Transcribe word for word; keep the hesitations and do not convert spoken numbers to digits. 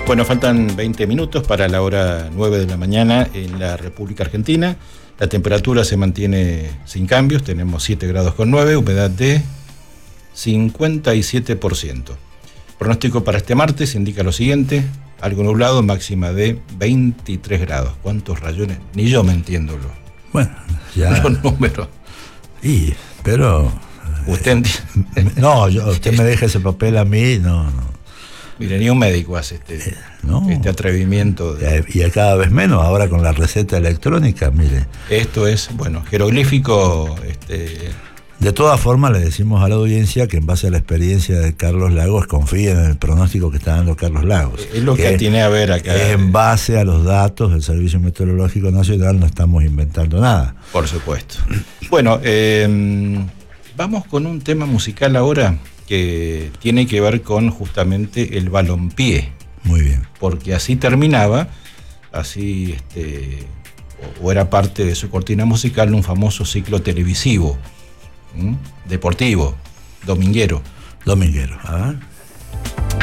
Bueno, faltan veinte minutos para la hora nueve de la mañana en la República Argentina. La temperatura se mantiene sin cambios, tenemos siete grados con nueve, humedad de cincuenta y siete por ciento. Pronóstico para este martes indica lo siguiente: algo nublado, máxima de veintitrés grados. ¿Cuántos rayones? Ni yo me entiendo lo, bueno, ya. los números. Y, pero... ¿Usted entiende? No, yo, usted me deja ese papel a mí, no, no. Mire, ni un médico hace este, Eh, no. este atrevimiento. De... Y a cada vez menos, ahora con la receta electrónica, mire. Esto es, bueno, jeroglífico. Este... De todas formas, le decimos a la audiencia que en base a la experiencia de Carlos Lagos, confíen en el pronóstico que está dando Carlos Lagos. Es lo que, que tiene a ver acá. En base a los datos del Servicio Meteorológico Nacional, no estamos inventando nada. Por supuesto. Bueno, eh, vamos con un tema musical ahora que tiene que ver con justamente el balompié. Muy bien. Porque así terminaba, así este, o, o era parte de su cortina musical, un famoso ciclo televisivo, ¿m? deportivo, dominguero. Dominguero, a ver.